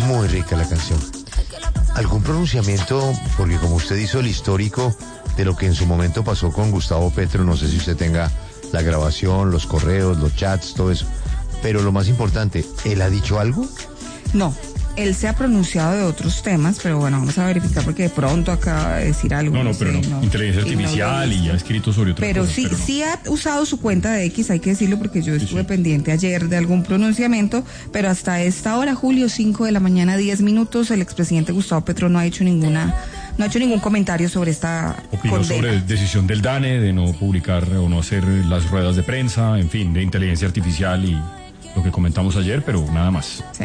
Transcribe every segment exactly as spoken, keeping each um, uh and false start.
Muy rica la canción. ¿Algún pronunciamiento? Porque como usted hizo el histórico de lo que en su momento pasó con Gustavo Petro, no sé si usted tenga la grabación, los correos, los chats, todo eso. Pero lo más importante, ¿él ha dicho algo? No, él se ha pronunciado de otros temas, pero bueno, vamos a verificar porque de pronto acaba de decir algo. No, no, no pero sé, no. no. Inteligencia artificial y, no y ha escrito sobre otras pero cosas. Sí, pero sí, sí ha usado su cuenta de X, hay que decirlo porque yo estuve sí, sí. pendiente ayer de algún pronunciamiento, pero hasta esta hora, Julio, cinco de la mañana, diez minutos, el expresidente Gustavo Petro no ha hecho ninguna... No ha hecho ningún comentario sobre esta Opinó condena. Sobre decisión del DANE de no publicar o no hacer las ruedas de prensa, en fin, de inteligencia artificial y lo que comentamos ayer, pero nada más. Sí.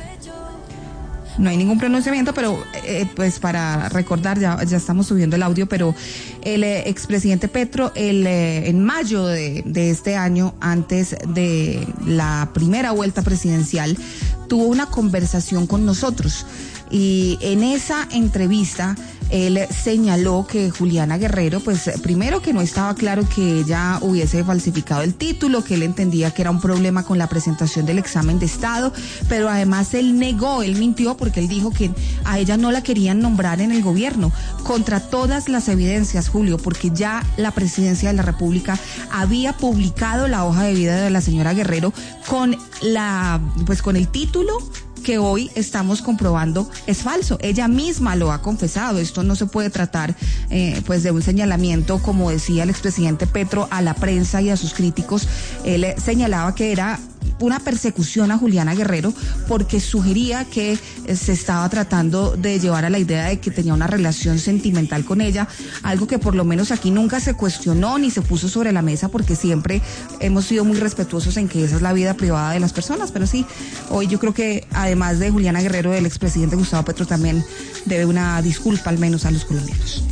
No hay ningún pronunciamiento, pero eh, pues para recordar, ya, ya estamos subiendo el audio, pero el eh, expresidente Petro, el, eh, en mayo de, de este año, antes de la primera vuelta presidencial, tuvo una conversación con nosotros. Y en esa entrevista él señaló que Juliana Guerrero, pues primero que no estaba claro que ella hubiese falsificado el título, que él entendía que era un problema con la presentación del examen de Estado, pero además él negó, él mintió porque él dijo que a ella no la querían nombrar en el gobierno, contra todas las evidencias, Julio, porque ya la presidencia de la República había publicado la hoja de vida de la señora Guerrero con la, pues con el título que hoy estamos comprobando es falso. Ella misma lo ha confesado. Esto no se puede tratar eh, pues de un señalamiento, como decía el expresidente Petro a la prensa y a sus críticos. Él eh, señalaba que era una persecución a Juliana Guerrero porque sugería que eh, se estaba tratando de llevar a la idea de que tenía una relación sentimental con ella, algo que por lo menos aquí nunca se cuestionó ni se puso sobre la mesa porque siempre hemos sido muy respetuosos en que esa es la vida privada de las personas, pero sí, hoy yo creo que además de Juliana Guerrero, el expresidente Gustavo Petro también debe una disculpa al menos a los colombianos.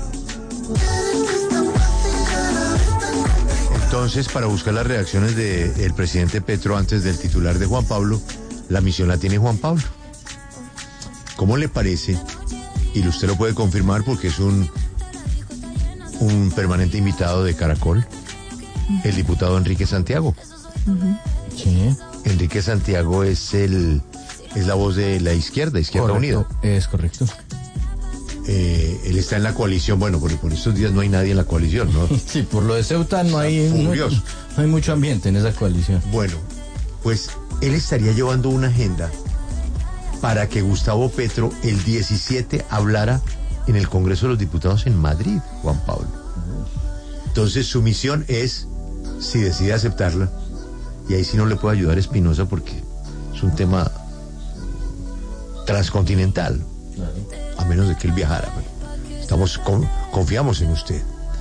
Entonces, para buscar las reacciones del presidente Petro antes del titular de Juan Pablo, la misión la tiene Juan Pablo. ¿Cómo le parece? Y usted lo puede confirmar porque es un, un permanente invitado de Caracol, uh-huh. el diputado Enrique Santiago. Uh-huh. Sí. Enrique Santiago es el es la voz de la izquierda, Izquierda correcto, Unida. Es correcto. Eh, él está en la coalición, bueno, porque por estos días no hay nadie en la coalición, ¿no? Sí, por lo de Ceuta no hay, no, no hay mucho ambiente en esa coalición. Bueno, pues él estaría llevando una agenda para que Gustavo Petro el diecisiete hablara en el Congreso de los Diputados en Madrid, Juan Pablo. Entonces su misión es, si decide aceptarla, y ahí sí no le puede ayudar Espinosa porque es un tema transcontinental. Claro. A menos de que él viajara. Estamos con, confiamos en usted.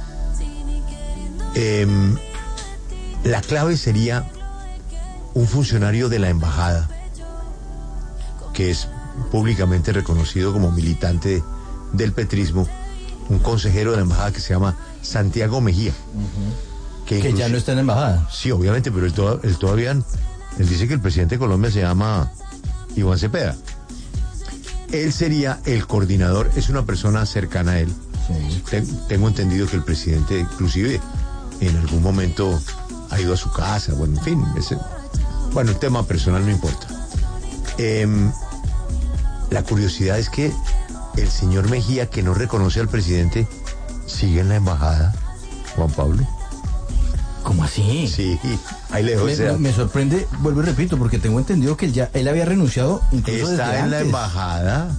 Eh, la clave sería un funcionario de la embajada que es públicamente reconocido como militante del petrismo, un consejero de la embajada que se llama Santiago Mejía. Uh-huh. Que, que ya no está en la embajada. Sí, obviamente, pero él, to- él todavía, él dice que el presidente de Colombia se llama Iván Cepeda. Él sería el coordinador, es una persona cercana a él. Sí. Ten, tengo entendido que el presidente inclusive en algún momento ha ido a su casa, bueno, en fin, ese, bueno, el tema personal no importa. Eh, la curiosidad es que el señor Mejía, que no reconoce al presidente, sigue en la embajada, Juan Pablo. ¿Cómo así? Sí, ahí le dejo me, ese dato. me sorprende, vuelvo y repito, porque tengo entendido que él ya él había renunciado incluso Está desde en antes. La embajada.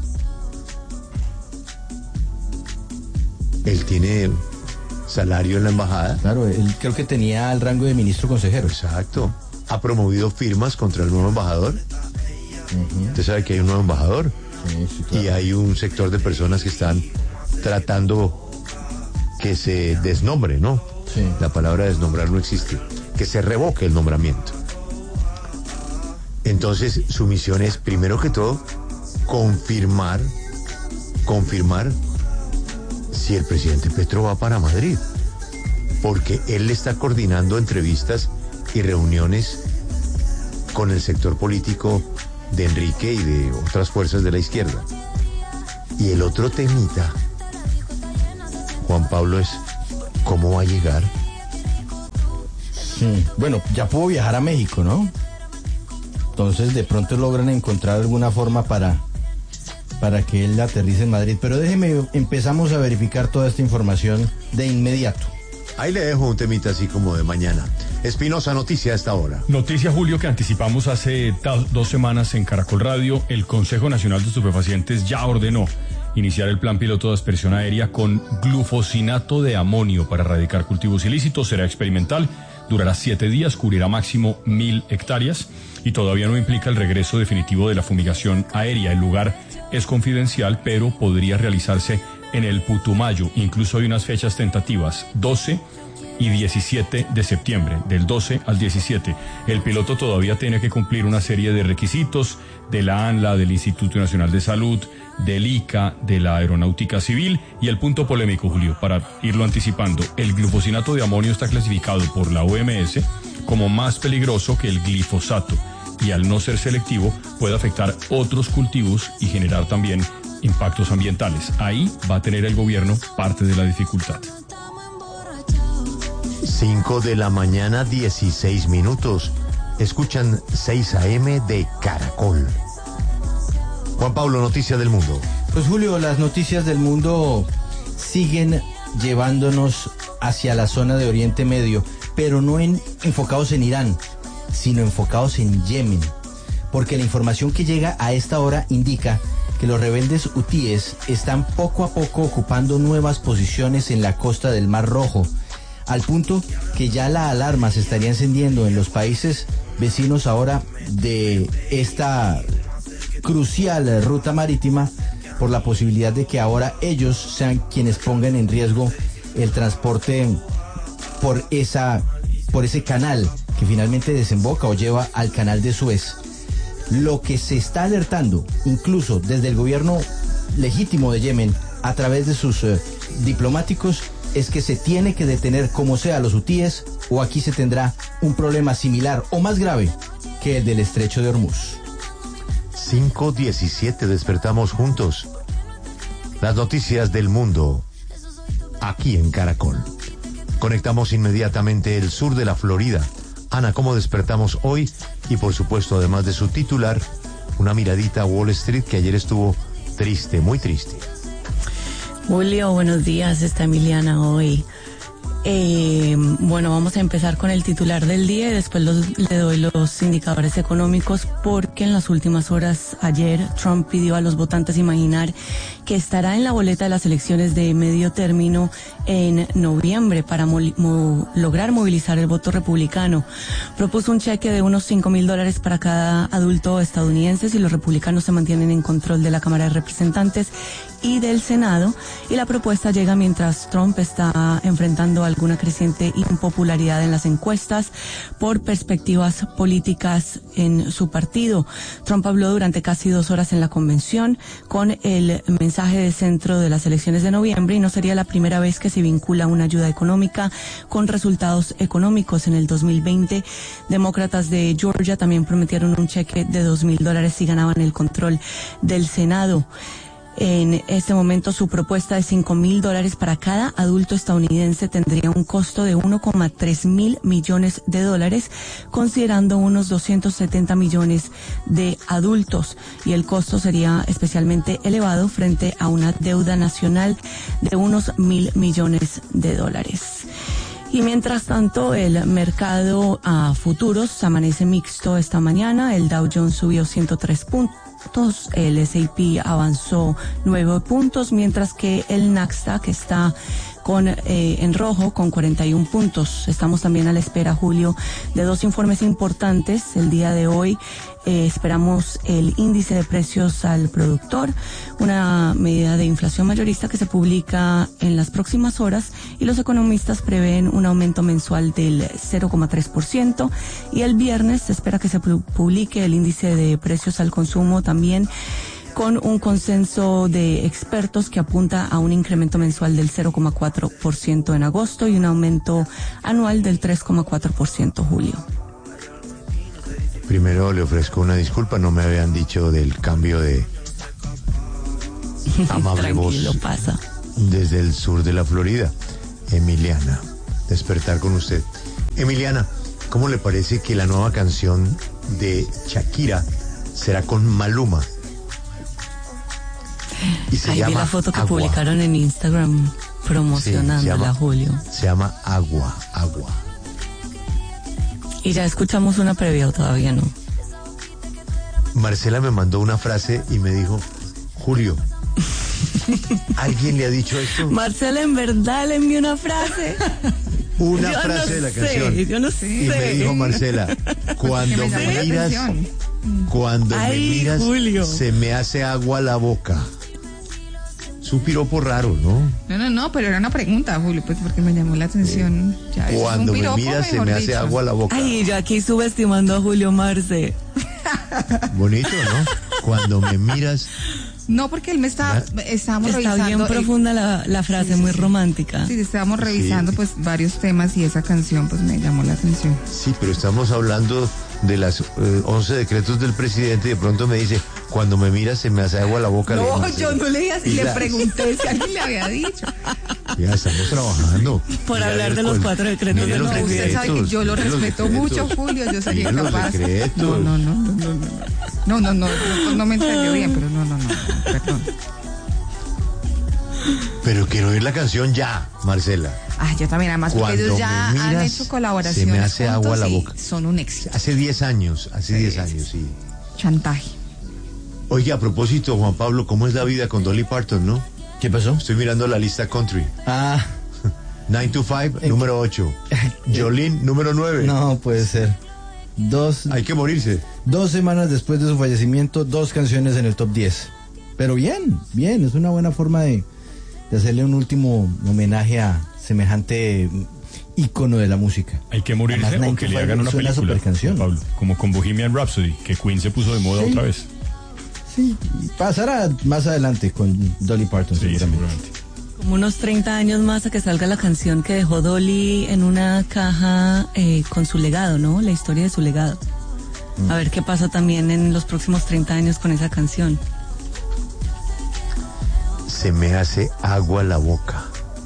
Él tiene salario en la embajada. Claro, él creo que tenía el rango de ministro consejero. Exacto. Ha promovido firmas contra el nuevo embajador. Uh-huh. Usted sabe que hay un nuevo embajador. Sí, sí, claro. Y hay un sector de personas que están tratando que se desnombre, ¿no? Sí. La palabra desnombrar no existe. Que se revoque el nombramiento. Entonces, su misión es, primero que todo, confirmar, confirmar si el presidente Petro va para Madrid. Porque él le está coordinando entrevistas y reuniones con el sector político de Enrique y de otras fuerzas de la izquierda. Y el otro temita, Juan Pablo, es cómo va a llegar. Sí. Bueno, ya pudo viajar a México, ¿no? Entonces de pronto logran encontrar alguna forma para para que él aterrice en Madrid. Pero déjeme, empezamos a verificar toda esta información de inmediato. Ahí le dejo un temita así como de mañana. Espinosa, noticia a esta hora. Noticia, Julio, que anticipamos hace ta- dos semanas en Caracol Radio. El Consejo Nacional de Estupefacientes ya ordenó iniciar el plan piloto de aspersión aérea con glufosinato de amonio para erradicar cultivos ilícitos. Será experimental, durará siete días, cubrirá máximo mil hectáreas y todavía no implica el regreso definitivo de la fumigación aérea. El lugar es confidencial, pero podría realizarse en el Putumayo. Incluso hay unas fechas tentativas, doce y diecisiete de septiembre, del doce al diecisiete. El piloto todavía tiene que cumplir una serie de requisitos de la ANLA, del Instituto Nacional de Salud, del I C A, de la Aeronáutica Civil. Y el punto polémico, Julio, para irlo anticipando, el glufosinato de amonio está clasificado por la O M S como más peligroso que el glifosato y al no ser selectivo puede afectar otros cultivos y generar también impactos ambientales. Ahí va a tener el gobierno parte de la dificultad. cinco de la mañana, dieciséis minutos. Escuchan seis a eme de Caracol. Juan Pablo, noticia del mundo. Pues Julio, las noticias del mundo siguen llevándonos hacia la zona de Oriente Medio, pero no en, enfocados en Irán, sino enfocados en Yemen, porque la información que llega a esta hora indica que los rebeldes hutíes están poco a poco ocupando nuevas posiciones en la costa del Mar Rojo, al punto que ya la alarma se estaría encendiendo en los países vecinos ahora de esta crucial ruta marítima por la posibilidad de que ahora ellos sean quienes pongan en riesgo el transporte por esa por ese canal que finalmente desemboca o lleva al canal de Suez. Lo que se está alertando, incluso desde el gobierno legítimo de Yemen, a través de sus eh, diplomáticos, es que se tiene que detener como sea a los hutíes, o aquí se tendrá un problema similar o más grave que el del estrecho de Hormuz. cinco diecisiete, despertamos juntos. Las noticias del mundo, aquí en Caracol. Conectamos inmediatamente el sur de la Florida. Ana, ¿cómo despertamos hoy? Y por supuesto, además de su titular, una miradita a Wall Street, que ayer estuvo triste, muy triste. Julio, buenos días, está Emiliana hoy. Eh, bueno, vamos a empezar con el titular del día y después los, le doy los indicadores económicos, porque en las últimas horas ayer Trump pidió a los votantes imaginar que estará en la boleta de las elecciones de medio término en noviembre para mo- mo- lograr movilizar el voto republicano. Propuso un cheque de unos cinco mil dólares para cada adulto estadounidense si los republicanos se mantienen en control de la Cámara de Representantes y del Senado, y la propuesta llega mientras Trump está enfrentando alguna creciente impopularidad en las encuestas por perspectivas políticas en su partido. Trump habló durante casi dos horas en la convención con el mensaje de centro de las elecciones de noviembre, y no sería la primera vez que se vincula una ayuda económica con resultados económicos. En el dos mil veinte, demócratas de Georgia también prometieron un cheque de dos mil dólares si ganaban el control del Senado. En este momento su propuesta de cinco mil dólares para cada adulto estadounidense tendría un costo de uno coma tres mil millones de dólares, considerando unos doscientos setenta millones de adultos, y el costo sería especialmente elevado frente a una deuda nacional de unos mil millones de dólares. Y mientras tanto, el mercado a futuros amanece mixto esta mañana. El Dow Jones subió ciento tres puntos. El ese y pe avanzó nueve puntos, mientras que el Nasdaq está con eh, en rojo con cuarenta y un puntos. Estamos también a la espera, Julio, de dos informes importantes. El día de hoy eh, esperamos el índice de precios al productor, una medida de inflación mayorista que se publica en las próximas horas, y los economistas prevén un aumento mensual del cero coma tres por ciento, y el viernes se espera que se publique el índice de precios al consumo también, con un consenso de expertos que apunta a un incremento mensual del cero coma cuatro por ciento en agosto y un aumento anual del tres coma cuatro por ciento, Julio. Primero le ofrezco una disculpa, no me habían dicho del cambio de amable voz. Tranquilo, pasa. Desde el sur de la Florida. Emiliana, despertar con usted. Emiliana, ¿cómo le parece que la nueva canción de Shakira será con Maluma? Y se Ahí llama vi la foto que Agua. publicaron en Instagram promocionándola, Sí, se llama- Julio. Se llama Agua, Agua. Y ya escuchamos una previa o todavía no. Marcela me mandó una frase y me dijo, Julio, ¿alguien le ha dicho esto? Marcela, en verdad le envió una frase. Una Yo frase no de la sé, canción. yo no Y sé. me dijo Marcela, cuando me me, llamó la miras, atención. cuando Ay, me miras, Julio. se me hace agua la boca. Es un piropo raro, ¿no? No, no, no, pero era una pregunta, Julio, pues porque me llamó la atención. Ya, eso es Cuando un me piropo, miras, se mejor me hace dicho. agua la boca. Ay, yo aquí subestimando a Julio Marce. Bonito, ¿no? Cuando me miras, No, porque él me está, estábamos Está revisando. bien eh, profunda la, la frase, sí, sí, muy sí. romántica. Sí, estábamos revisando pues varios temas y esa canción pues me llamó la atención. sí, pero estamos hablando de las eh, once decretos del presidente y de pronto me dice, cuando me miras se me hace agua la boca. No, Le digo, yo no leí así, le Pilas. pregunté si alguien le había dicho. Ya estamos trabajando. Por Mira hablar el de los col- cuatro decretos mire del los No, usted sabe que decretos, yo lo mire los respeto decretos. mucho, Julio, yo sería Mire los capaz. decretos. No, no, no, no, no, no. No, no, no, no, no me entendió bien, pero no, no, no, no, perdón. Pero quiero oír la canción ya, Marcela. Ah, yo también, además, porque Cuando ellos ya me han miras, hecho colaboraciones se me hace juntos agua la y boca. son un éxito. Hace diez años, hace diez años, sí. Chantaje. Oye, a propósito, Juan Pablo, ¿cómo es la vida con Dolly Parton, no? ¿Qué pasó? Estoy mirando la lista country. Ah, nine to five, número ocho. Jolene, número nueve. no puede ser. Dos, Hay que morirse. dos semanas después de su fallecimiento, dos canciones en el top diez. Pero bien, bien, es una buena forma de, de hacerle un último homenaje a semejante ícono de la música. Hay que morirse Además, o que le Nine to hagan una Five suena película, supercanción. Juan Pablo, como con Bohemian Rhapsody, que Queen se puso de moda Sí. otra vez. Sí, pasará más adelante con Dolly Parton, Sí, seguramente. seguramente. Como unos treinta años más a que salga la canción que dejó Dolly en una caja eh, con su legado, ¿no? La historia de su legado. A ver qué pasa también en los próximos treinta años con esa canción. Se me hace agua la boca.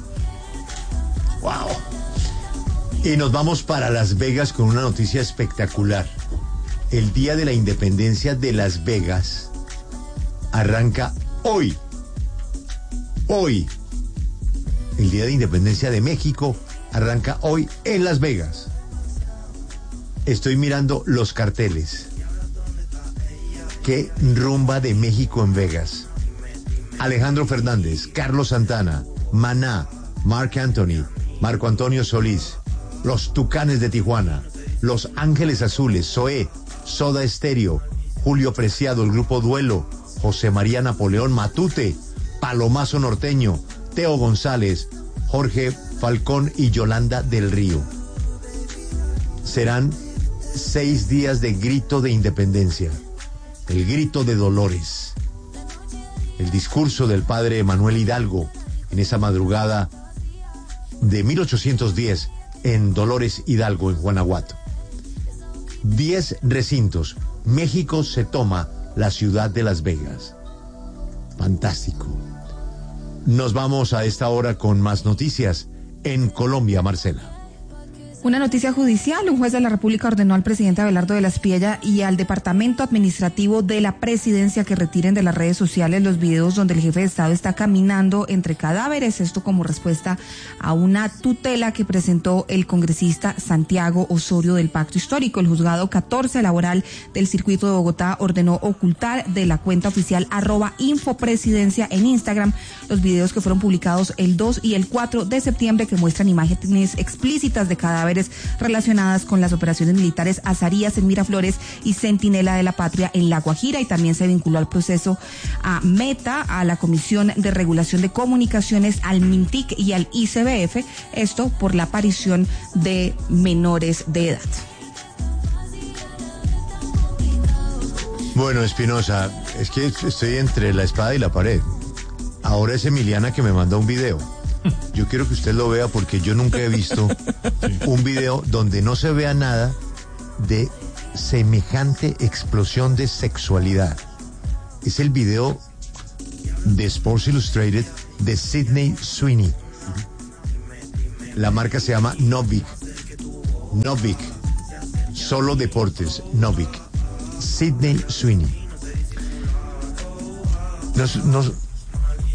Wow. Y nos vamos para Las Vegas con una noticia espectacular. El Día de la Independencia de Las Vegas arranca hoy. Hoy. El Día de Independencia de México arranca hoy en Las Vegas. Estoy mirando los carteles. Qué rumba de México en Vegas. Alejandro Fernández, Carlos Santana, Maná, Marc Anthony, Marco Antonio Solís, Los Tucanes de Tijuana, Los Ángeles Azules, Zoé, Soda Stereo, Julio Preciado, el Grupo Duelo, José María Napoleón Matute, Palomazo Norteño, Teo González, Jorge Falcón y Yolanda del Río. Serán seis días de grito de independencia, el grito de Dolores. El discurso del padre Manuel Hidalgo en esa madrugada de mil ochocientos diez en Dolores Hidalgo, en Guanajuato. Diez recintos. México se toma la ciudad de Las Vegas. Fantástico. Nos vamos a esta hora con más noticias en Colombia, Marcela. Una noticia judicial, un juez de la República ordenó al presidente Abelardo de la Espriella y al Departamento Administrativo de la Presidencia que retiren de las redes sociales los videos donde el jefe de Estado está caminando entre cadáveres, esto como respuesta a una tutela que presentó el congresista Santiago Osorio del Pacto Histórico. El juzgado catorce laboral del circuito de Bogotá ordenó ocultar de la cuenta oficial arroba infopresidencia en Instagram los videos que fueron publicados el dos y el cuatro de septiembre que muestran imágenes explícitas de cadáveres relacionadas con las operaciones militares Azarías en Miraflores y Centinela de la Patria en La Guajira, y también se vinculó al proceso a Meta, a la Comisión de Regulación de Comunicaciones, al MINTIC y al I C B F, esto por la aparición de menores de edad. Bueno, Espinosa, es que estoy entre la espada y la pared. Ahora es Emiliana que me manda un video. Yo quiero que usted lo vea porque yo nunca he visto un video donde no se vea nada de semejante explosión de sexualidad. Es el video de Sports Illustrated de Sydney Sweeney. La marca se llama Novik. Novik. Solo deportes. Novik. Sydney Sweeney. Nos, nos,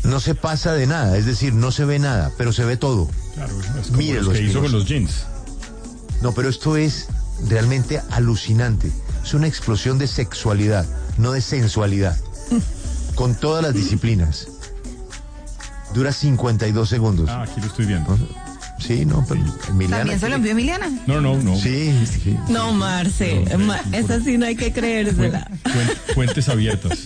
no se pasa de nada, es decir, no se ve nada, pero se ve todo. Claro, es como Mire los los que hizo pinos. con los jeans. No, pero esto es realmente alucinante. Es una explosión de sexualidad, no de sensualidad. Con todas las disciplinas. Dura cincuenta y dos segundos. Ah, aquí lo estoy viendo. Sí, no, pero Emiliana. ¿También se lo envió Emiliana? No, no, no. Sí, sí. No, Marce, No, Ma- esa sí no hay que creérsela. Fuen- Fuentes abiertas.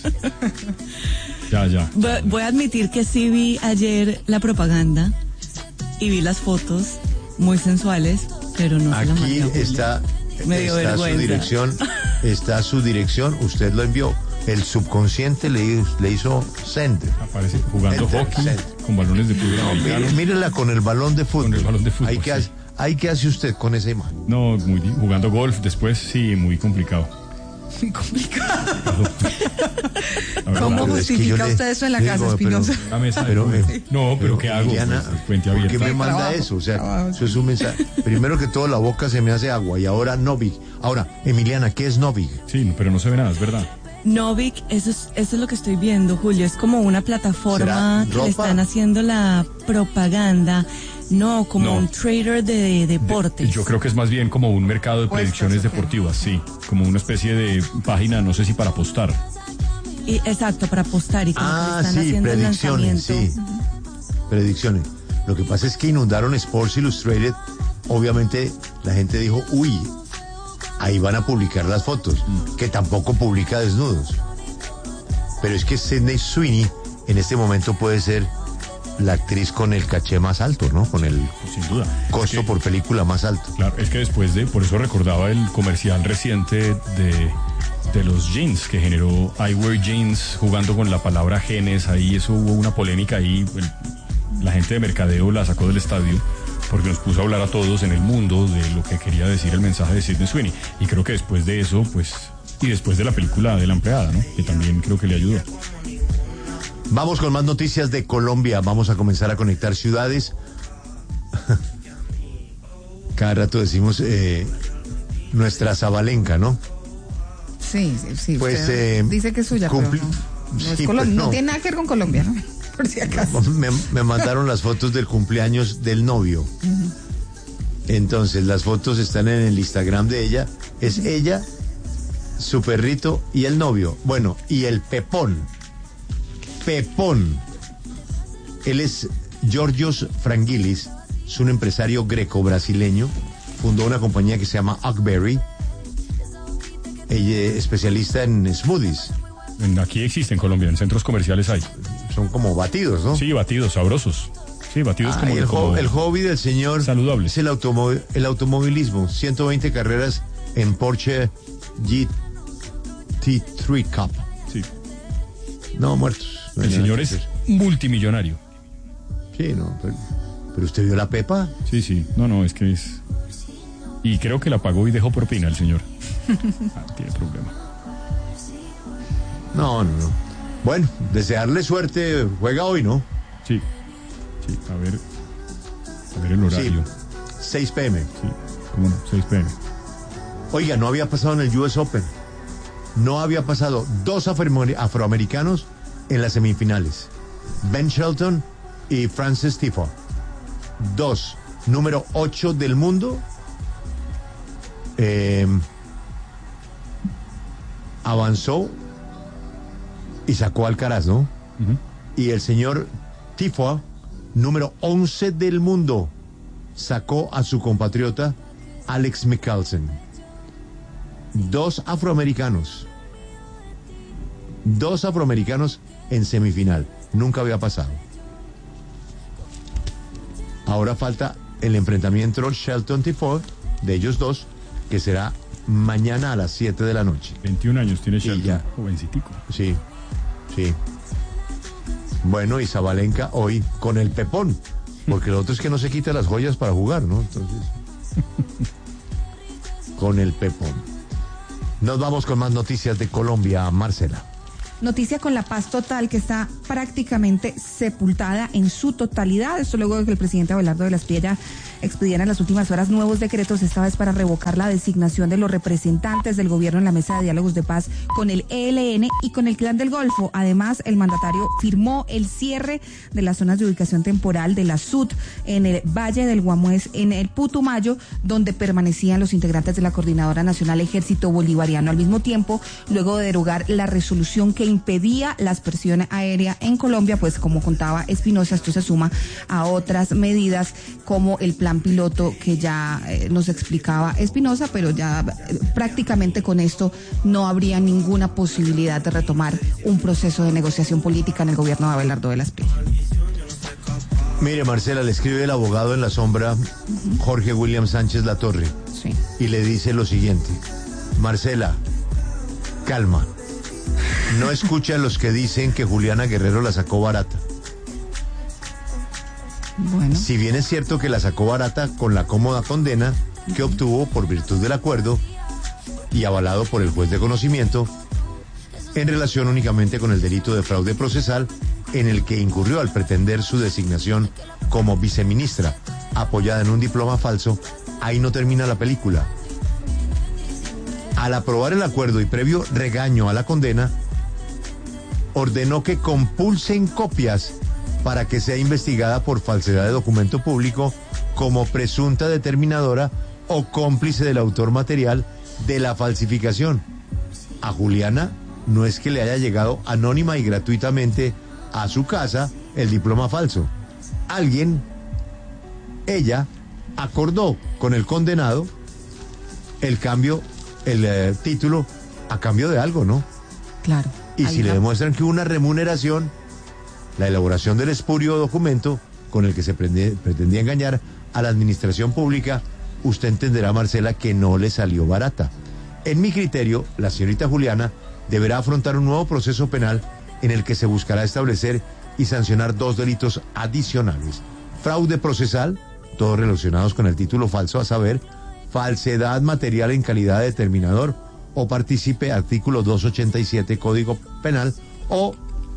Ya, ya. Voy, voy a admitir que sí vi ayer la propaganda y vi las fotos muy sensuales, pero no se la Aquí mandé a Julia. está, Me dio está su vergüenza. dirección. Está su dirección. Usted lo envió. El subconsciente le, le hizo send. Aparece jugando Enter, hockey send. con balones de fútbol americano. Mire- Mírela con el balón de fútbol. Con el balón de fútbol, Ahí que, sí. hace, ahí que hace usted con esa imagen. No, muy, di- jugando golf después, sí, muy complicado. Muy complicado. La verdad. ¿Cómo pero es que yo justifica le- usted eso en la le casa, digo, pero- Espinosa? La mesa de Pero, fútbol. eh, No, pero ¿qué hago? Emiliana, Pues, fuente ¿por qué abierta. me manda Trabajo, eso? O sea, trabajo. eso es un mensaje. Primero que todo, la boca se me hace agua y ahora Novik. Ahora, Emiliana, ¿qué es Novik? Sí, pero no se ve nada, es verdad. Novik, eso es, eso es lo que estoy viendo, Julio. Es como una plataforma ¿Será que ropa? le están haciendo la propaganda. No, como No. un trader de deportes. Yo creo que es más bien como un mercado de Apuestas, predicciones ¿o qué? deportivas, sí. Como una especie de página, no sé si para apostar. Y, exacto, para apostar y como que Ah, le están sí, haciendo el predicciones, lanzamiento. sí. Predicciones. Lo que pasa es que inundaron Sports Illustrated. Obviamente, la gente dijo, uy, ahí van a publicar las fotos, que tampoco publica desnudos. Pero es que Sydney Sweeney en este momento puede ser la actriz con el caché más alto, ¿no? Con el Pues, sin duda. costo Es que- por película más alto. Claro, es que después de, por eso recordaba el comercial reciente de, de los jeans que generó I Wear Jeans jugando con la palabra genes, ahí eso hubo una polémica ahí, el- la gente de mercadeo la sacó del estadio porque nos puso a hablar a todos en el mundo de lo que quería decir el mensaje de Sydney Sweeney. Y creo que después de eso, pues, y después de la película de la empleada, ¿no? Que también creo que le ayudó. Vamos con más noticias de Colombia. Vamos a comenzar a conectar ciudades. Cada rato decimos eh, nuestra Zabalenka, ¿no? Sí, sí, sí. Pues, usted eh, dice que es suya, pero cumpli- no. No, es sí, Colom- pues, no no. tiene nada que ver con Colombia, ¿no? Por si acaso. Me, me mandaron las fotos del cumpleaños del novio. Entonces, las fotos están en el Instagram de ella. Es ella, su perrito y el novio. Bueno, y el Pepón. Pepón. Él es Georgios Frangilis, es un empresario greco-brasileño. Fundó una compañía que se llama Huckberry. Ella es especialista en smoothies. En- Aquí existe en Colombia, en centros comerciales hay. Son como batidos, ¿no? Sí, batidos, sabrosos. Sí, batidos Ah, como, y el, como- ho- el hobby del señor Saludables. es el, automo- el automovilismo. ciento veinte carreras en Porsche G T tres Cup. Sí. No, muertos. No hay El nada señor que es hacer. multimillonario. Sí, no. Pero, pero usted vio la Pepa. Sí, sí. No, no, es que es... Y creo que la pagó y dejó propina el señor. Ah, no tiene problema. No, no, no. Bueno, desearle suerte. Juega hoy, ¿no? Sí. Sí, a ver... A ver el horario. Sí. seis p m. Sí, cómo no, seis p m. Oiga, no había pasado en el U S Open. No había pasado dos afroamer- afroamericanos en las semifinales. Ben Shelton y Frances Tiafoe. Dos. Número ocho del mundo. Eh, avanzó y sacó a Alcaraz, ¿no? Ujú. Y el señor Tiafoe, número once del mundo, sacó a su compatriota Alex Michelsen. Dos afroamericanos. Dos afroamericanos en semifinal. Nunca había pasado. Ahora falta el enfrentamiento Shelton Tiafoe de ellos dos, que será mañana a las siete de la noche. veintiún años tiene Y Shelton, ya. jovencitico. Sí, sí. Bueno, y Zabalenka hoy con el Pepón, porque lo otro es que no se quita las joyas para jugar, ¿no? Entonces, con el Pepón. Nos vamos con más noticias de Colombia, Marcela. Noticia con La Paz Total, que está prácticamente sepultada en su totalidad. Esto luego de que el presidente Abelardo de la Espriella expidieran en las últimas horas nuevos decretos, esta vez para revocar la designación de los representantes del gobierno en la mesa de diálogos de paz con el E L N y con el Clan del Golfo. Además, el mandatario firmó el cierre de las zonas de ubicación temporal de la S U T en el Valle del Guamués, en el Putumayo, donde permanecían los integrantes de la Coordinadora Nacional Ejército Bolivariano. Al mismo tiempo, luego de derogar la resolución que impedía la aspersión aérea en Colombia, pues como contaba Espinosa, esto se suma a otras medidas como el plan piloto que ya eh, nos explicaba Espinosa, pero ya eh, prácticamente con esto no habría ninguna posibilidad de retomar un proceso de negociación política en el gobierno de Abelardo de la Espriella. Mire, Marcela, le escribe el abogado en la sombra, uh-huh. Jorge William Sánchez Latorre, sí. Y le dice lo siguiente: Marcela, calma, no escucha a los que dicen que Juliana Guerrero la sacó barata. Bueno. Si bien es cierto que la sacó barata con la cómoda condena que obtuvo por virtud del acuerdo y avalado por el juez de conocimiento, en relación únicamente con el delito de fraude procesal en el que incurrió al pretender su designación como viceministra, apoyada en un diploma falso, ahí no termina la película. Al aprobar el acuerdo y previo regaño a la condena, ordenó que compulsen copias para que sea investigada por falsedad de documento público como presunta determinadora o cómplice del autor material de la falsificación. A Juliana no es que le haya llegado anónima y gratuitamente a su casa el diploma falso. Alguien, ella, acordó con el condenado el cambio, el eh, título a cambio de algo, ¿no? Claro. Y si le demuestran que hubo una remuneración, la elaboración del espurio documento con el que se prende, pretendía engañar a la administración pública, usted entenderá, Marcela, que no le salió barata. En mi criterio, la señorita Juliana deberá afrontar un nuevo proceso penal en el que se buscará establecer y sancionar dos delitos adicionales: fraude procesal, todos relacionados con el título falso, a saber, falsedad material en calidad de determinador o partícipe, artículo doscientos ochenta y siete Código Penal, o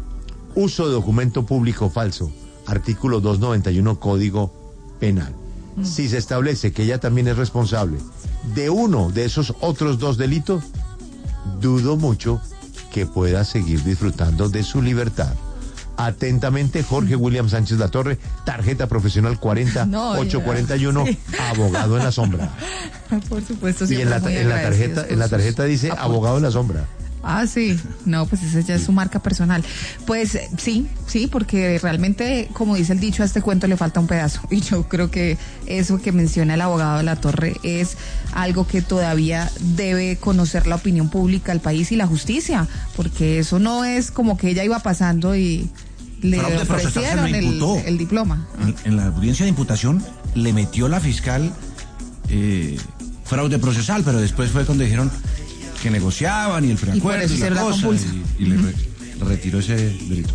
uso de documento público falso, artículo doscientos noventa y uno Código Penal. Mm. Si se establece que ella también es responsable de uno de esos otros dos delitos, dudo mucho que pueda seguir disfrutando de su libertad. Atentamente, Jorge William Sánchez Latorre, tarjeta profesional cuarenta ocho cuarenta y uno, sí. Abogado en la sombra. Por supuesto, y en la, en la tarjeta, en la tarjeta dice aportes. Abogado en la sombra. Ah, sí, no, pues esa ya es su marca personal. Pues sí, sí, porque realmente, como dice el dicho, a este cuento le falta un pedazo. Y yo creo que eso que menciona el abogado de la Torre es algo que todavía debe conocer la opinión pública, el país y la justicia, porque eso no es como que ella iba pasando y le ofrecieron el, el diploma. En, en la audiencia de imputación le metió la fiscal eh, fraude procesal, pero después fue cuando dijeron que negociaban y el preacuerdo y, y la cosa y, y uh-huh. le re, retiró ese delito.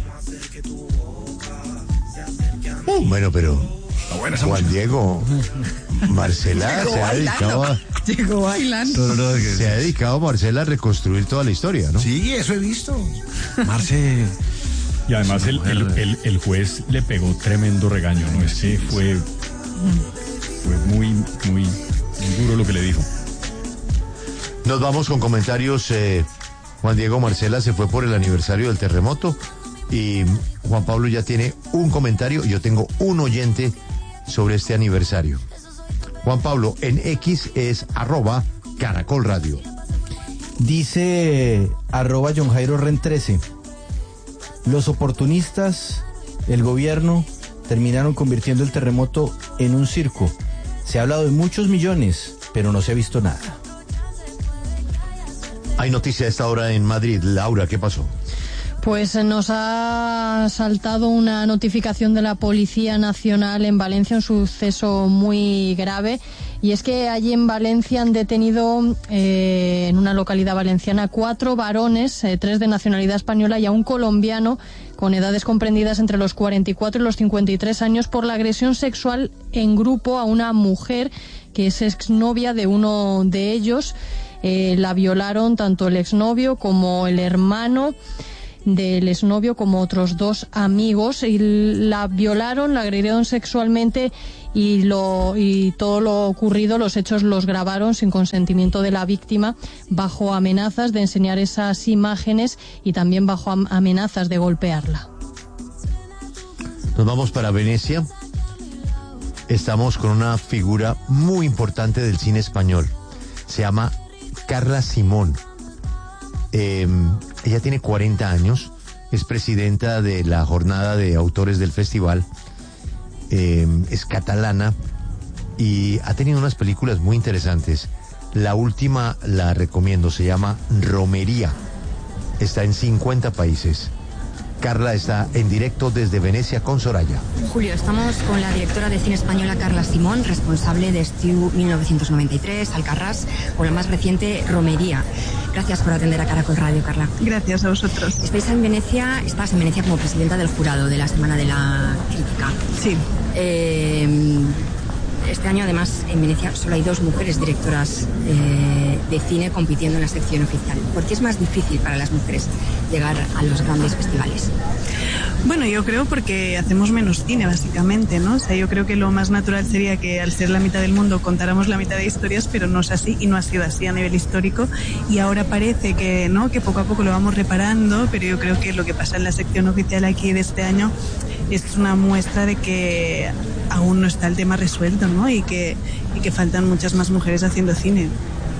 Uh, bueno, pero buena Juan música. Diego, Marcela se ha dedicado a, llegó bailando. No, no, no, se ha dedicado Marcela a reconstruir toda la historia, ¿no? Sí, eso he visto. Marce. Y además el, el, el, el juez le pegó tremendo regaño, ¿no? Es que fue, fue muy, muy, muy duro lo que le dijo. Nos vamos con comentarios. eh, Juan Diego, Marcela se fue por el aniversario del terremoto y Juan Pablo ya tiene un comentario y yo tengo un oyente sobre este aniversario. Juan Pablo, en X es arroba Caracol Radio. Dice arroba John Jairo Ren trece. Los oportunistas, el gobierno, terminaron convirtiendo el terremoto en un circo. Se ha hablado de muchos millones, pero no se ha visto nada. Hay noticia a esta hora en Madrid. Laura, ¿qué pasó? Pues nos ha saltado una notificación de la Policía Nacional en Valencia, un suceso muy grave, y es que allí en Valencia han detenido eh, en una localidad valenciana cuatro varones, eh, tres de nacionalidad española y a un colombiano con edades comprendidas entre los cuarenta y cuatro y los cincuenta y tres años por la agresión sexual en grupo a una mujer que es exnovia de uno de ellos. Eh, la violaron tanto el exnovio como el hermano. del exnovio como otros dos amigos y la violaron, la agredieron sexualmente y lo y todo lo ocurrido, los hechos los grabaron sin consentimiento de la víctima, bajo amenazas de enseñar esas imágenes y también bajo amenazas de golpearla. Nos vamos para Venecia. Estamos con una figura muy importante del cine español. Se llama Carla Simón. Eh, ella tiene cuarenta años, es presidenta de la jornada de autores del festival. Eh, es catalana y ha tenido unas películas muy interesantes. La última la recomiendo, se llama Romería. Está en cincuenta países. Carla está en directo desde Venecia con Soraya. Julio, estamos con la directora de cine española Carla Simón, responsable de Stew mil novecientos noventa y tres, Alcarrás o la más reciente Romería. Gracias por atender a Caracol Radio, Carla. Gracias a vosotros. Estáis en Venecia, estás en Venecia como presidenta del jurado de la Semana de la Crítica. Sí. Eh, este año, además, en Venecia solo hay dos mujeres directoras eh, de cine compitiendo en la sección oficial. ¿Por qué es más difícil para las mujeres llegar a los grandes festivales? Bueno, yo creo porque hacemos menos cine, básicamente, ¿no? O sea, yo creo que lo más natural sería que al ser la mitad del mundo contáramos la mitad de historias, pero no es así y no ha sido así a nivel histórico. Y ahora parece que, ¿no?, que poco a poco lo vamos reparando, pero yo creo que lo que pasa en la sección oficial aquí de este año es una muestra de que aún no está el tema resuelto, ¿no? Y que, y que faltan muchas más mujeres haciendo cine.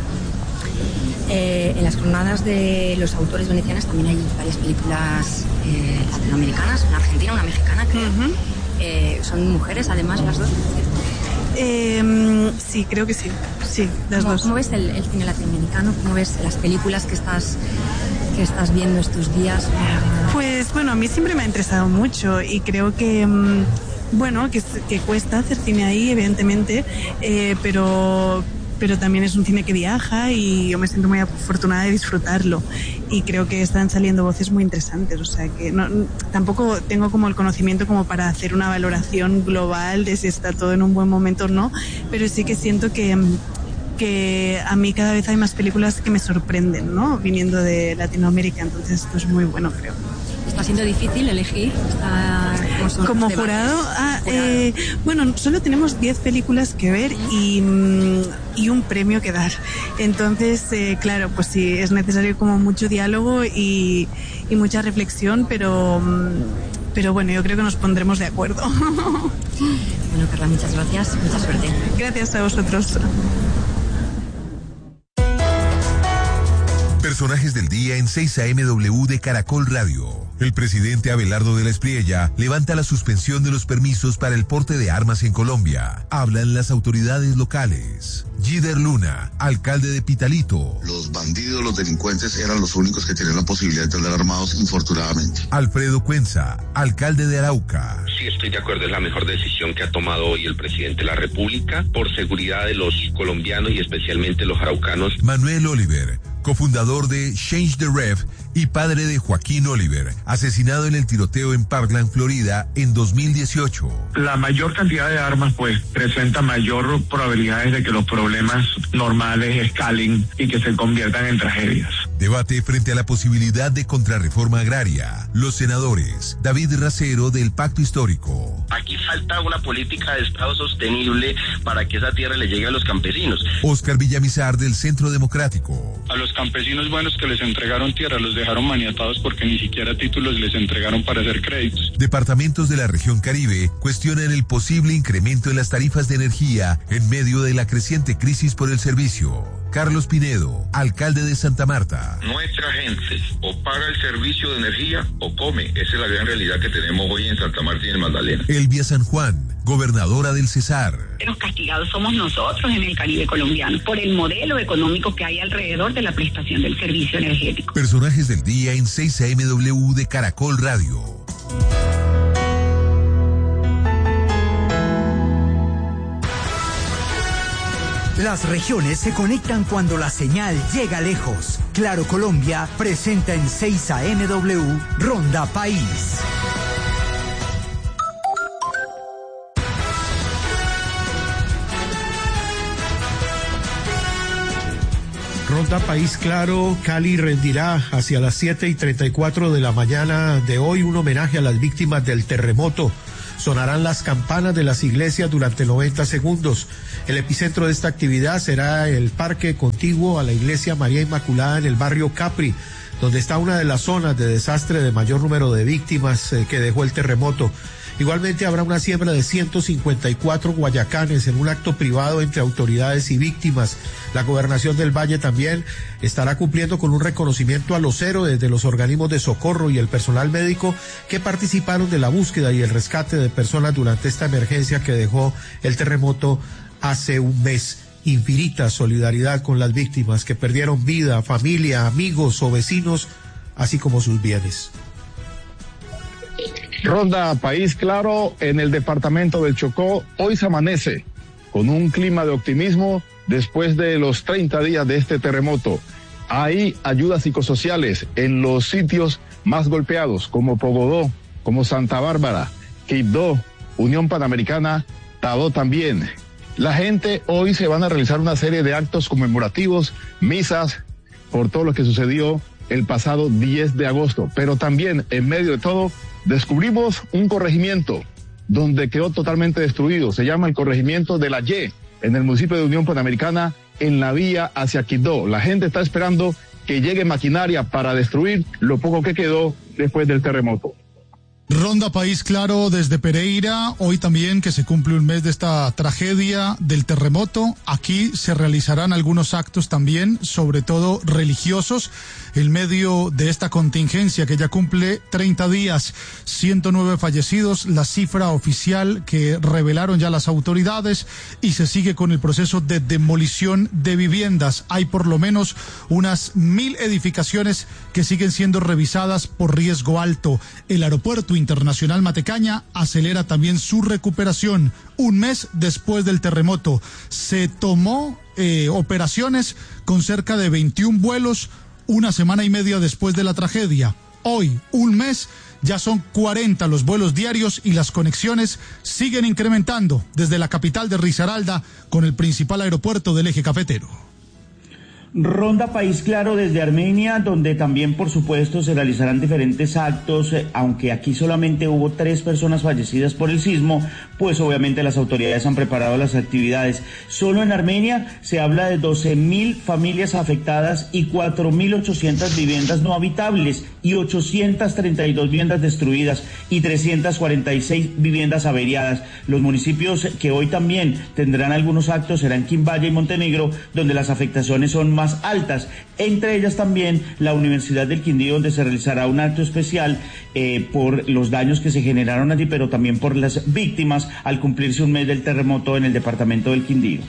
Eh, en las jornadas de los autores venecianas también hay varias películas eh, latinoamericanas, una argentina, una mexicana, creo. Uh-huh. Eh, ¿Son mujeres además las dos? Eh, sí, creo que sí, sí, las ¿Cómo, dos. ¿Cómo ves el, el cine latinoamericano? ¿Cómo ves las películas que estás, que estás viendo estos días? Pues bueno, a mí siempre me ha interesado mucho y creo que... Um, bueno, que, que cuesta hacer cine ahí, evidentemente, eh, pero... pero también es un cine que viaja y yo me siento muy afortunada de disfrutarlo y creo que están saliendo voces muy interesantes, o sea que no, tampoco tengo como el conocimiento como para hacer una valoración global de si está todo en un buen momento o no, pero sí que siento que, que a mí cada vez hay más películas que me sorprenden, ¿no?, viniendo de Latinoamérica, entonces esto es muy bueno, creo. ¿Está siendo difícil elegir? Está, como jurado, ah, eh, bueno, solo tenemos diez películas que ver y, y un premio que dar. Entonces, eh, claro, pues sí, es necesario como mucho diálogo y, y mucha reflexión, pero, pero bueno, yo creo que nos pondremos de acuerdo. Bueno, Carla, muchas gracias, mucha suerte. Gracias a vosotros. Personajes del día en seis A M W de Caracol Radio. El presidente Abelardo de la Espriella levanta la suspensión de los permisos para el porte de armas en Colombia. Hablan las autoridades locales. Gider Luna, alcalde de Pitalito. Los bandidos, los delincuentes eran los únicos que tenían la posibilidad de andar armados, infortunadamente. Alfredo Cuenza, alcalde de Arauca. Sí, estoy de acuerdo, es la mejor decisión que ha tomado hoy el presidente de la República por seguridad de los colombianos y especialmente los araucanos. Manuel Oliver, cofundador de Change the Rev y padre de Joaquín Oliver, asesinado en el tiroteo en Parkland, Florida, en dos mil dieciocho. La mayor cantidad de armas, pues, presenta mayor probabilidades de que los problemas normales escalen y que se conviertan en tragedias. Debate frente a la posibilidad de contrarreforma agraria. Los senadores, David Racero, del Pacto Histórico. Aquí falta una política de Estado sostenible para que esa tierra le llegue a los campesinos. Oscar Villamizar, del Centro Democrático. A los campesinos buenos que les entregaron tierra los dejaron maniatados porque ni siquiera títulos les entregaron para hacer créditos. Departamentos de la región Caribe cuestionan el posible incremento en las tarifas de energía en medio de la creciente crisis por el servicio. Carlos Pinedo, alcalde de Santa Marta. Nuestra gente o paga el servicio de energía o come. Esa es la gran realidad que tenemos hoy en Santa Marta y en Magdalena. Elvia San Juan, gobernadora del Cesar. Los castigados somos nosotros en el Caribe colombiano por el modelo económico que hay alrededor de la prestación del servicio energético. Personajes del día en seis A M W de Caracol Radio. Las regiones se conectan cuando la señal llega lejos. Claro Colombia presenta en seis A M W Ronda País. Ronda País Claro, Cali rendirá hacia las siete y treinta y cuatro de la mañana de hoy un homenaje a las víctimas del terremoto. Sonarán las campanas de las iglesias durante noventa segundos. El epicentro de esta actividad será el parque contiguo a la iglesia María Inmaculada en el barrio Capri, donde está una de las zonas de desastre de mayor número de víctimas eh, que dejó el terremoto. Igualmente habrá una siembra de ciento cincuenta y cuatro guayacanes en un acto privado entre autoridades y víctimas. La Gobernación del Valle también estará cumpliendo con un reconocimiento a los héroes de los organismos de socorro y el personal médico que participaron de la búsqueda y el rescate de personas durante esta emergencia que dejó el terremoto hace un mes. Infinita solidaridad con las víctimas que perdieron vida, familia, amigos o vecinos, así como sus bienes. Ronda País Claro en el departamento del Chocó. Hoy se amanece con un clima de optimismo después de los treinta días de este terremoto. Hay ayudas psicosociales en los sitios más golpeados como Pogodó, como Santa Bárbara, Quibdó, Unión Panamericana, Tabó también. La gente hoy se van a realizar una serie de actos conmemorativos, misas por todo lo que sucedió el pasado diez de agosto, pero también en medio de todo descubrimos un corregimiento donde quedó totalmente destruido. Se llama el corregimiento de La Y, en el municipio de Unión Panamericana, en la vía hacia Quibdó. La gente está esperando que llegue maquinaria para destruir lo poco que quedó después del terremoto. Ronda País Claro desde Pereira, hoy también que se cumple un mes de esta tragedia del terremoto. Aquí se realizarán algunos actos también, sobre todo religiosos, en medio de esta contingencia que ya cumple treinta días, ciento nueve fallecidos, la cifra oficial que revelaron ya las autoridades, y se sigue con el proceso de demolición de viviendas. Hay por lo menos unas mil edificaciones que siguen siendo revisadas por riesgo alto. El aeropuerto internacional Matecaña acelera también su recuperación. Un mes después del terremoto se tomó eh, operaciones con cerca de veintiún vuelos una semana y media después de la tragedia. Hoy, un mes, ya son cuarenta los vuelos diarios y las conexiones siguen incrementando desde la capital de Risaralda con el principal aeropuerto del eje cafetero. Ronda País Claro desde Armenia, donde también por supuesto se realizarán diferentes actos, eh, aunque aquí solamente hubo tres personas fallecidas por el sismo, pues obviamente las autoridades han preparado las actividades. Solo en Armenia se habla de doce mil familias afectadas y cuatro mil ochocientas viviendas no habitables y ochocientas treinta y dos viviendas destruidas y trescientas cuarenta y seis viviendas averiadas. Los municipios que hoy también tendrán algunos actos serán Quimbaya y Montenegro, donde las afectaciones son más altas, entre ellas también la Universidad del Quindío, donde se realizará un acto especial eh, por los daños que se generaron allí, pero también por las víctimas al cumplirse un mes del terremoto en el departamento del Quindío.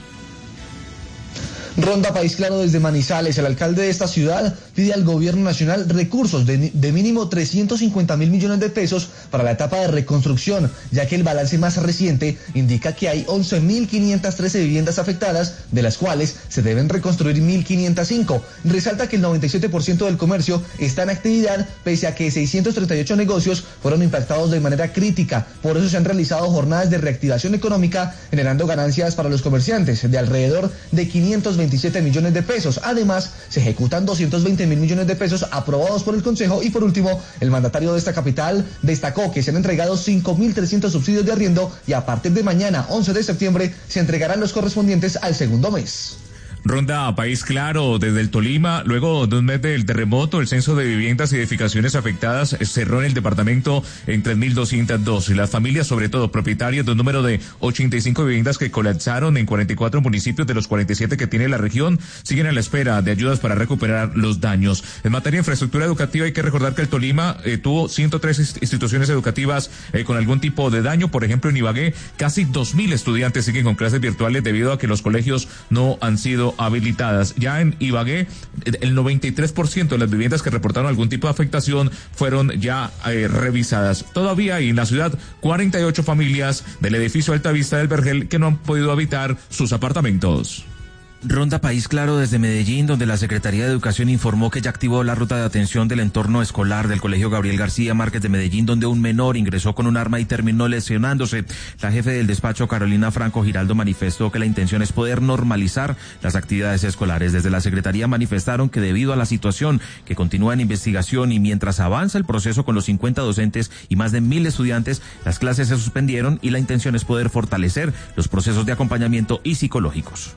Ronda País Claro desde Manizales. El alcalde de esta ciudad pide al gobierno nacional recursos de, de mínimo trescientos cincuenta mil millones de pesos para la etapa de reconstrucción, ya que el balance más reciente indica que hay once mil quinientas trece viviendas afectadas, de las cuales se deben reconstruir mil quinientas cinco. Resalta que el noventa y siete por ciento del comercio está en actividad, pese a que seiscientos treinta y ocho negocios fueron impactados de manera crítica. Por eso se han realizado jornadas de reactivación económica, generando ganancias para los comerciantes de alrededor de quinientos veintisiete millones de pesos. Además, se ejecutan doscientos veinte mil millones de pesos aprobados por el Consejo. Y por último, el mandatario de esta capital destacó que se han entregado cinco mil trescientos subsidios de arriendo y a partir de mañana, once de septiembre, se entregarán los correspondientes al segundo mes. Ronda País Claro desde el Tolima. Luego de un mes del terremoto, el censo de viviendas y edificaciones afectadas cerró en el departamento en tres mil doscientos dos, y las familias, sobre todo propietarias de un número de ochenta y cinco viviendas que colapsaron en cuarenta y cuatro municipios de los cuarenta y siete que tiene la región, siguen a la espera de ayudas para recuperar los daños. En materia de infraestructura educativa, hay que recordar que el Tolima eh, tuvo ciento tres instituciones educativas eh, con algún tipo de daño. Por ejemplo, en Ibagué, casi dos mil estudiantes siguen con clases virtuales debido a que los colegios no han sido habilitadas. Ya en Ibagué, el noventa y tres por ciento de las viviendas que reportaron algún tipo de afectación fueron ya eh, revisadas. Todavía hay en la ciudad cuarenta y ocho familias del edificio Altavista del Vergel que no han podido habitar sus apartamentos. Ronda País Claro desde Medellín, donde la Secretaría de Educación informó que ya activó la ruta de atención del entorno escolar del Colegio Gabriel García Márquez de Medellín, donde un menor ingresó con un arma y terminó lesionándose. La jefe del despacho, Carolina Franco Giraldo, manifestó que la intención es poder normalizar las actividades escolares. Desde la Secretaría manifestaron que debido a la situación que continúa en investigación y mientras avanza el proceso con los cincuenta docentes y más de mil estudiantes, las clases se suspendieron y la intención es poder fortalecer los procesos de acompañamiento y psicológicos.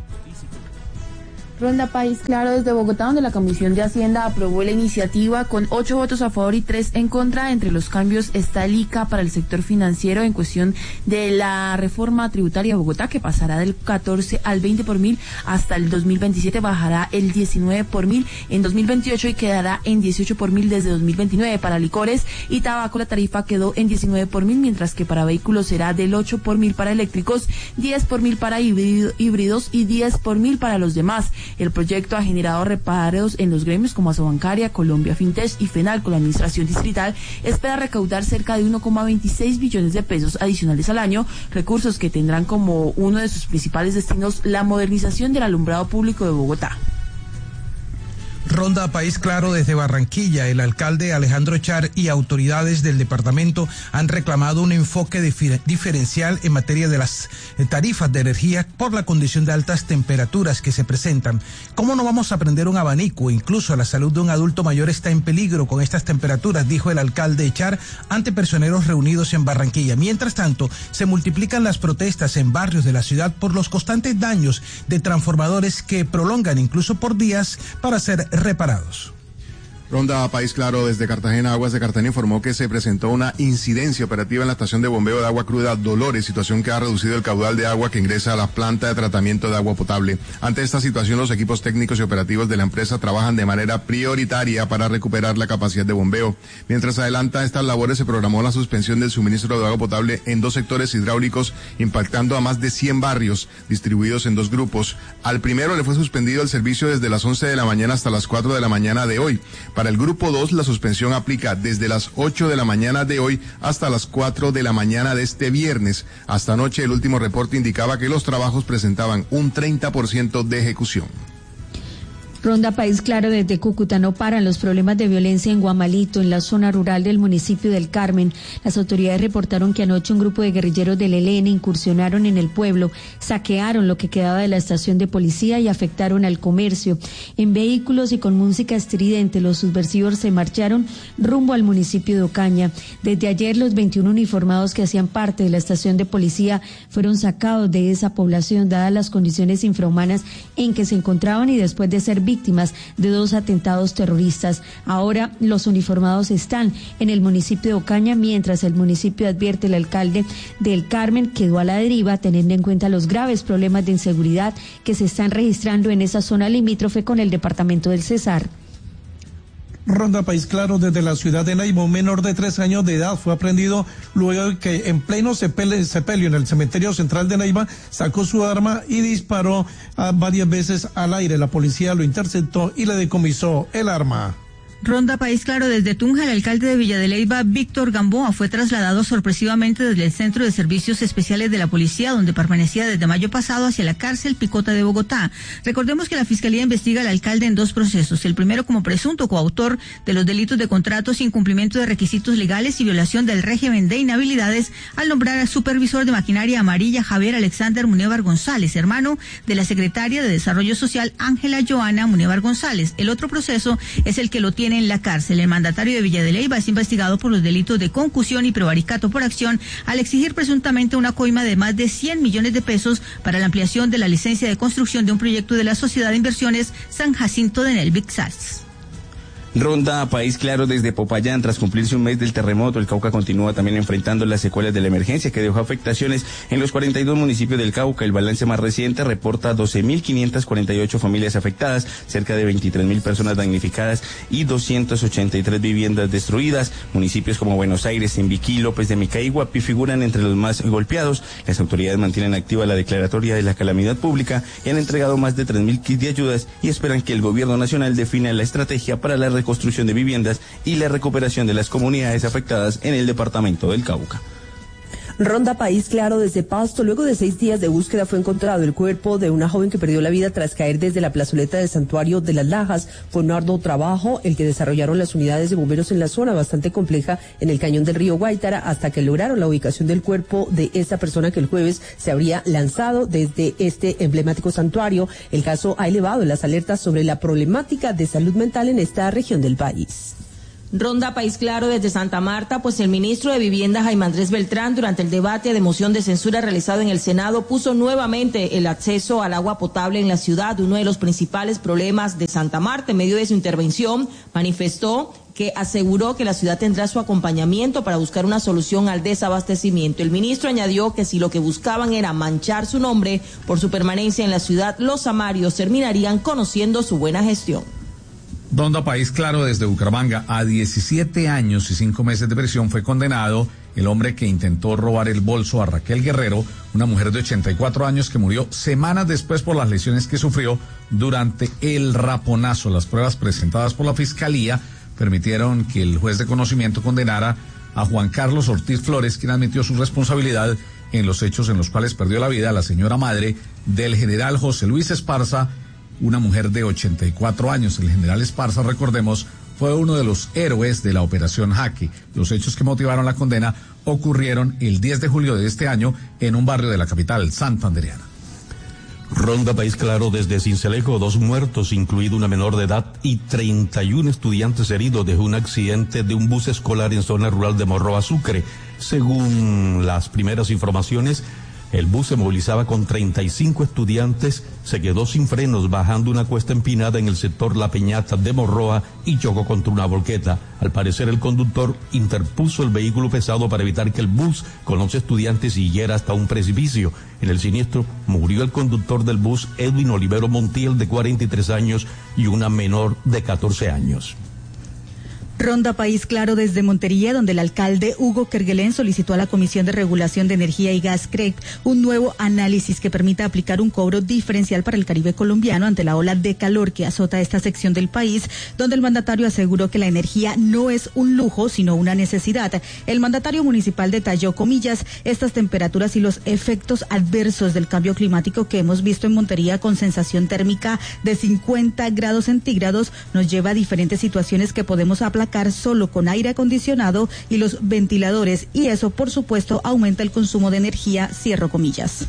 Ronda País Claro desde Bogotá, donde la Comisión de Hacienda aprobó la iniciativa con ocho votos a favor y tres en contra. Entre los cambios está el I C A para el sector financiero en cuestión de la reforma tributaria de Bogotá, que pasará del catorce al veinte por mil, hasta el dos mil veintisiete bajará el diecinueve por mil en dos mil veintiocho y quedará en dieciocho por mil desde dos mil veintinueve. Para licores y tabaco la tarifa quedó en diecinueve por mil, mientras que para vehículos será del ocho por mil para eléctricos, diez por mil para híbridos y diez por mil para los demás. El proyecto ha generado reparos en los gremios como Asobancaria, Colombia Fintech y FENALCO. La administración distrital espera recaudar cerca de uno coma veintiséis billones de pesos adicionales al año, recursos que tendrán como uno de sus principales destinos la modernización del alumbrado público de Bogotá. Ronda País Claro desde Barranquilla. El alcalde Alejandro Char y autoridades del departamento han reclamado un enfoque diferencial en materia de las tarifas de energía por la condición de altas temperaturas que se presentan. ¿Cómo no vamos a prender un abanico? Incluso la salud de un adulto mayor está en peligro con estas temperaturas, dijo el alcalde Char ante personeros reunidos en Barranquilla. Mientras tanto, se multiplican las protestas en barrios de la ciudad por los constantes daños de transformadores que prolongan incluso por días para ser reparados. Ronda País Claro desde Cartagena. Aguas de Cartagena informó que se presentó una incidencia operativa en la estación de bombeo de agua cruda Dolores, situación que ha reducido el caudal de agua que ingresa a la planta de tratamiento de agua potable. Ante esta situación, los equipos técnicos y operativos de la empresa trabajan de manera prioritaria para recuperar la capacidad de bombeo. Mientras adelanta estas labores, se programó la suspensión del suministro de agua potable en dos sectores hidráulicos, impactando a más de cien barrios distribuidos en dos grupos. Al primero le fue suspendido el servicio desde las once de la mañana hasta las cuatro de la mañana de hoy. Para el grupo dos, la suspensión aplica desde las ocho de la mañana de hoy hasta las cuatro de la mañana de este viernes. Hasta anoche el último reporte indicaba que los trabajos presentaban un treinta por ciento de ejecución. Ronda País Claro desde Cúcuta. No paran los problemas de violencia en Guamalito, en la zona rural del municipio del Carmen. Las autoridades reportaron que anoche un grupo de guerrilleros del E L N incursionaron en el pueblo, saquearon lo que quedaba de la estación de policía y afectaron al comercio. En vehículos y con música estridente, los subversivos se marcharon rumbo al municipio de Ocaña. Desde ayer, los veintiún uniformados que hacían parte de la estación de policía fueron sacados de esa población, dadas las condiciones infrahumanas en que se encontraban y después de ser víctimas de dos atentados terroristas. Ahora los uniformados están en el municipio de Ocaña, mientras el municipio advierte al alcalde del Carmen quedó a la deriva, teniendo en cuenta los graves problemas de inseguridad que se están registrando en esa zona limítrofe con el departamento del Cesar. Ronda País Claro desde la ciudad de Neiva. Un menor de tres años de edad fue aprendido luego de que en pleno sepelio en el cementerio central de Neiva sacó su arma y disparó a varias veces al aire. La policía lo interceptó y le decomisó el arma. Ronda País Claro desde Tunja. El alcalde de Villa de Leyva, Víctor Gamboa, fue trasladado sorpresivamente desde el Centro de Servicios Especiales de la Policía, donde permanecía desde mayo pasado, hacia la cárcel Picota de Bogotá. Recordemos que la Fiscalía investiga al alcalde en dos procesos. El primero como presunto coautor de los delitos de contratos, incumplimiento de requisitos legales y violación del régimen de inhabilidades, al nombrar al supervisor de maquinaria amarilla Javier Alexander Munevar González, hermano de la secretaria de Desarrollo Social Ángela Joana Munevar González. El otro proceso es el que lo tiene en la cárcel. El mandatario de Villa de Leyva es investigado por los delitos de concusión y prevaricato por acción, al exigir presuntamente una coima de más de cien millones de pesos para la ampliación de la licencia de construcción de un proyecto de la Sociedad de Inversiones San Jacinto de Nelvic Sals. Ronda País Claro desde Popayán. Tras cumplirse un mes del terremoto, el Cauca continúa también enfrentando las secuelas de la emergencia que dejó afectaciones en los cuarenta y dos municipios del Cauca. El balance más reciente reporta doce mil quinientas cuarenta y ocho familias afectadas, cerca de veintitrés mil personas damnificadas y doscientas ochenta y tres viviendas destruidas. Municipios como Buenos Aires, Timbiquí, López de Mica y Guapi figuran entre los más golpeados. Las autoridades mantienen activa la declaratoria de la calamidad pública y han entregado más de tres mil kits de ayudas y esperan que el gobierno nacional defina la estrategia para la construcción de viviendas y la recuperación de las comunidades afectadas en el departamento del Cauca. Ronda País Claro desde Pasto. Luego de seis días de búsqueda fue encontrado el cuerpo de una joven que perdió la vida tras caer desde la plazoleta del Santuario de las Lajas. Fue un arduo trabajo el que desarrollaron las unidades de bomberos en la zona bastante compleja en el cañón del río Guaitara hasta que lograron la ubicación del cuerpo de esta persona que el jueves se habría lanzado desde este emblemático santuario. El caso ha elevado las alertas sobre la problemática de salud mental en esta región del país. Ronda País Claro desde Santa Marta, pues el ministro de Vivienda Jaime Andrés Beltrán durante el debate de moción de censura realizado en el Senado puso nuevamente el acceso al agua potable en la ciudad, uno de los principales problemas de Santa Marta. En medio de su intervención manifestó que aseguró que la ciudad tendrá su acompañamiento para buscar una solución al desabastecimiento. El ministro añadió que si lo que buscaban era manchar su nombre por su permanencia en la ciudad, los samarios terminarían conociendo su buena gestión. Ronda País Claro desde Bucaramanga. A diecisiete años y cinco meses de prisión fue condenado el hombre que intentó robar el bolso a Raquel Guerrero, una mujer de ochenta y cuatro años que murió semanas después por las lesiones que sufrió durante el raponazo. Las pruebas presentadas por la Fiscalía permitieron que el juez de conocimiento condenara a Juan Carlos Ortiz Flores, quien admitió su responsabilidad en los hechos en los cuales perdió la vida la señora madre del general José Luis Esparza, una mujer de ochenta y cuatro años. El general Esparza, recordemos, fue uno de los héroes de la Operación Jaque. Los hechos que motivaron la condena ocurrieron el diez de julio de este año en un barrio de la capital santandereana. Ronda País Claro desde Cincelejo, dos muertos, incluido una menor de edad, y treinta y uno estudiantes heridos de un accidente de un bus escolar en zona rural de Morroa, Sucre. Según las primeras informaciones, el bus se movilizaba con treinta y cinco estudiantes, se quedó sin frenos bajando una cuesta empinada en el sector La Peñata de Morroa y chocó contra una volqueta. Al parecer, el conductor interpuso el vehículo pesado para evitar que el bus con los estudiantes siguiera hasta un precipicio. En el siniestro murió el conductor del bus, Edwin Olivero Montiel, de cuarenta y tres años, y una menor de catorce años. Ronda País Claro desde Montería, donde el alcalde Hugo Kerguelén solicitó a la Comisión de Regulación de Energía y Gas, C R E C, un nuevo análisis que permita aplicar un cobro diferencial para el Caribe colombiano ante la ola de calor que azota esta sección del país, donde el mandatario aseguró que la energía no es un lujo, sino una necesidad. El mandatario municipal detalló, comillas, estas temperaturas y los efectos adversos del cambio climático que hemos visto en Montería con sensación térmica de cincuenta grados centígrados nos lleva a diferentes situaciones que podemos aplacar solo con aire acondicionado y los ventiladores, y eso por supuesto aumenta el consumo de energía, cierro comillas.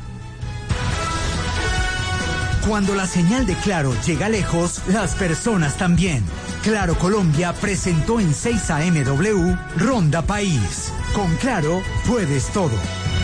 Cuando la señal de Claro llega lejos, las personas también. Claro Colombia presentó en seis A M W Ronda País. Con Claro puedes todo.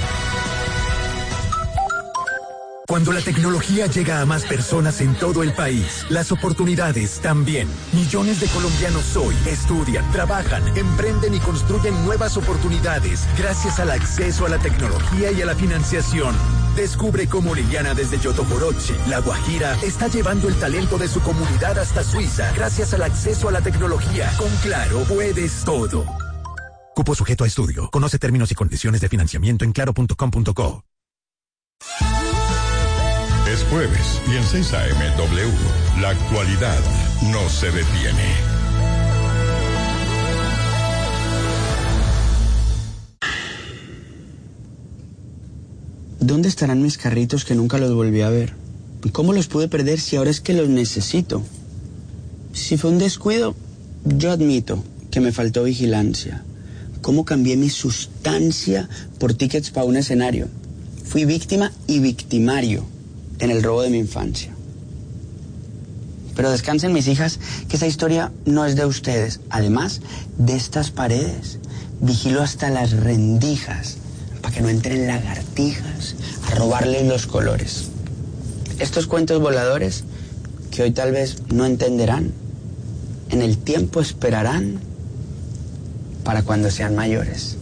Cuando la tecnología llega a más personas en todo el país, las oportunidades también. Millones de colombianos hoy estudian, trabajan, emprenden y construyen nuevas oportunidades gracias al acceso a la tecnología y a la financiación. Descubre cómo Liliana desde Yotoporoche, La Guajira, está llevando el talento de su comunidad hasta Suiza gracias al acceso a la tecnología. Con Claro puedes todo. Cupo sujeto a estudio. Conoce términos y condiciones de financiamiento en claro punto com punto co. Es jueves y en seis A M W, la actualidad no se detiene. ¿Dónde estarán mis carritos que nunca los volví a ver? ¿Cómo los pude perder si ahora es que los necesito? Si fue un descuido, yo admito que me faltó vigilancia. ¿Cómo cambié mi sustancia por tickets para un escenario? Fui víctima y victimario en el robo de mi infancia. Pero descansen mis hijas, que esa historia no es de ustedes. Además, de estas paredes, vigilo hasta las rendijas, para que no entren lagartijas a robarles los colores. Estos cuentos voladores, que hoy tal vez no entenderán, en el tiempo esperarán para cuando sean mayores.